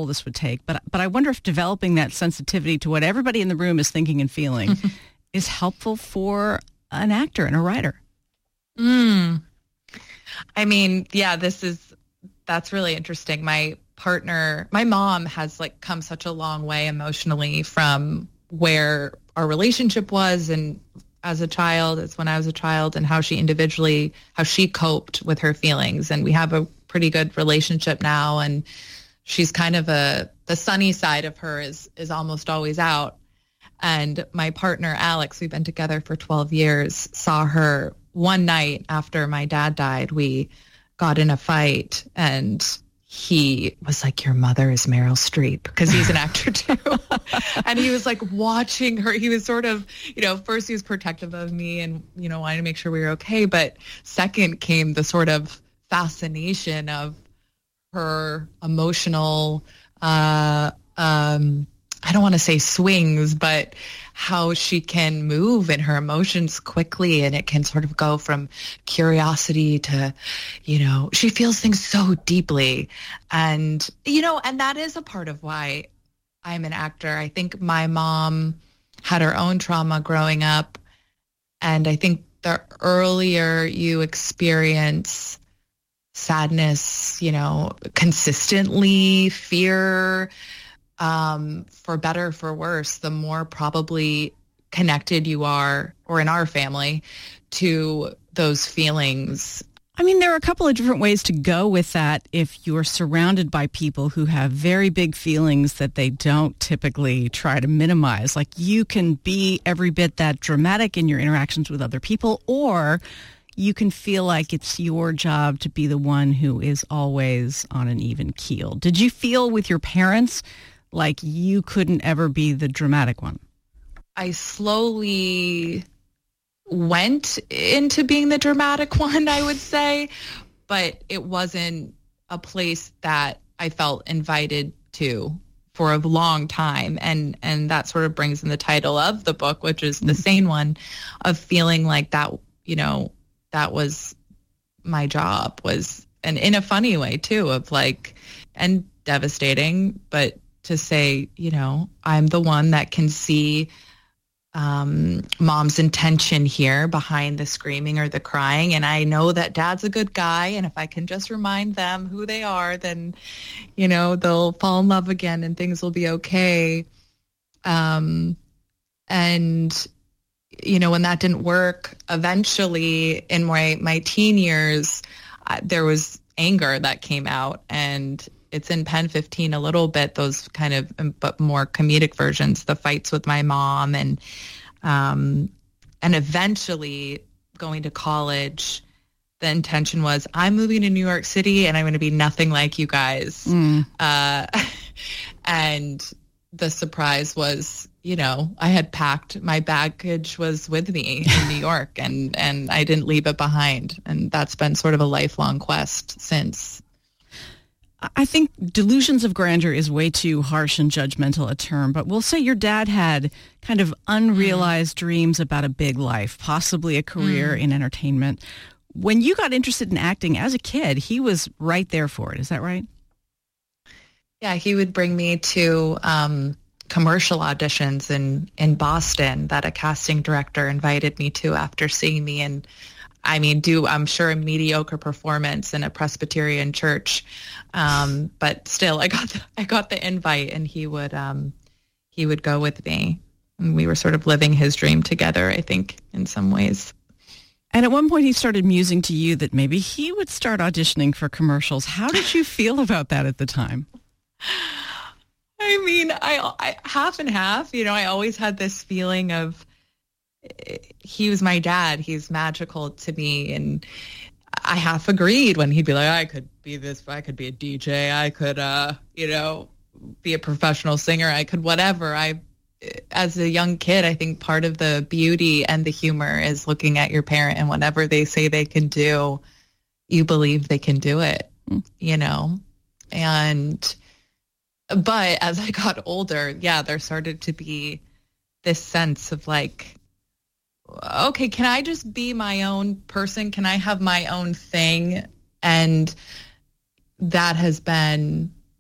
toll this would take, but I wonder if developing that sensitivity to what everybody in the room is thinking and feeling is helpful for an actor and a writer. I mean, yeah, that's really interesting. My mom has come such a long way emotionally from where our relationship was and as when I was a child, and how she coped with her feelings. And we have a pretty good relationship now. And she's kind of the sunny side of her is almost always out. And my partner, Alex, we've been together for 12 years, saw her one night after my dad died. We got in a fight, and he was like, "Your mother is Meryl Streep," because he's an actor too. And he was watching her. He was sort of, first he was protective of me and, wanted to make sure we were okay. But second came the sort of fascination of her emotional, I don't want to say swings, but how she can move in her emotions quickly, and it can sort of go from curiosity to, she feels things so deeply. And, and that is a part of why I'm an actor. I think my mom had her own trauma growing up. And I think the earlier you experience sadness, consistently, fear, for better, for worse, the more probably connected you are, or in our family, to those feelings. I mean, there are a couple of different ways to go with that if you're surrounded by people who have very big feelings that they don't typically try to minimize. You can be every bit that dramatic in your interactions with other people, or you can feel like it's your job to be the one who is always on an even keel. Did you feel with your parents like you couldn't ever be the dramatic one? I slowly went into being the dramatic one, I would say, but it wasn't a place that I felt invited to for a long time. And that sort of brings in the title of the book, which is The Sane One, of feeling like that, that was my job, and in a funny way too, and devastating, but to say, I'm the one that can see mom's intention here behind the screaming or the crying. And I know that dad's a good guy. And if I can just remind them who they are, then, they'll fall in love again and things will be okay. And, when that didn't work, eventually in my teen years, there was anger that came out, and it's in Pen 15 a little bit, those kind of, but more comedic versions, the fights with my mom, and eventually going to college, the intention was, I'm moving to New York City and I'm going to be nothing like you guys. And the surprise was, I had packed, my baggage was with me in New York, and I didn't leave it behind. And that's been sort of a lifelong quest since. I think delusions of grandeur is way too harsh and judgmental a term, but we'll say your dad had kind of unrealized dreams about a big life, possibly a career in entertainment. When you got interested in acting as a kid, he was right there for it. Is that right? Yeah, he would bring me to commercial auditions in Boston that a casting director invited me to after seeing me, and I'm sure a mediocre performance in a Presbyterian church, but still, I got the invite, and he would go with me, and we were sort of living his dream together, I think, in some ways. And at one point, he started musing to you that maybe he would start auditioning for commercials. How did you feel about that at the time? I half and half. I always had this feeling of, he was my dad. He's magical to me. And I half agreed when he'd be like, I could be this, I could be a DJ. I could, be a professional singer. I could whatever. As a young kid, I think part of the beauty and the humor is looking at your parent, and whatever they say they can do, you believe they can do it, but as I got older, there started to be this sense of okay, can I just be my own person? Can I have my own thing? And that has been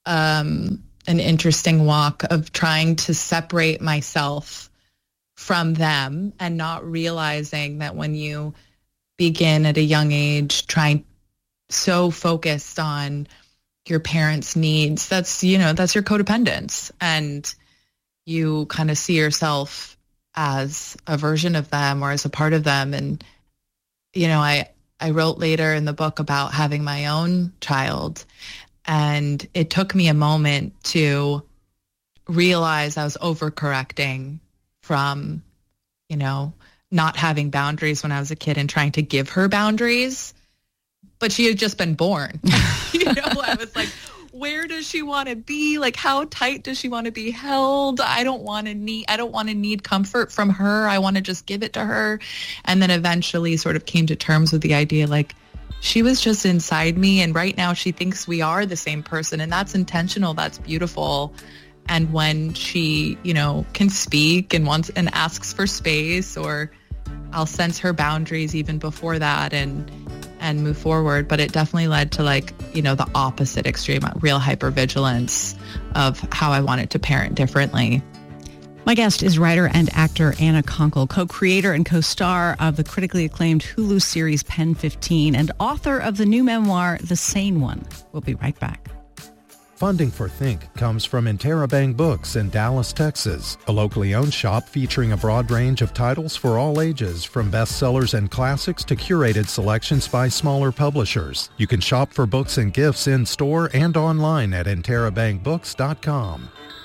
an interesting walk of trying to separate myself from them and not realizing that when you begin at a young age trying so focused on your parents' needs, that's your codependence, and you kind of see yourself as a version of them or as a part of them. And I wrote later in the book about having my own child, and it took me a moment to realize I was overcorrecting from, not having boundaries when I was a kid and trying to give her boundaries. But she had just been born. I was like, where does she want to be? Like, how tight does she want to be held? I don't want to need comfort from her. I want to just give it to her. And then eventually sort of came to terms with the idea, like, she was just inside me, and right now she thinks we are the same person, and that's intentional. That's beautiful. And when she, can speak and wants and asks for space, or I'll sense her boundaries even before that and move forward. But it definitely led to the opposite extreme, real hypervigilance of how I wanted to parent differently. My guest is writer and actor Anna Konkle, co-creator and co-star of the critically acclaimed Hulu series Pen 15 and author of the new memoir, The Sane One. We'll be right back. Funding for Think comes from Interabang Books in Dallas, Texas, a locally owned shop featuring a broad range of titles for all ages, from bestsellers and classics to curated selections by smaller publishers. You can shop for books and gifts in store and online at interabangbooks.com.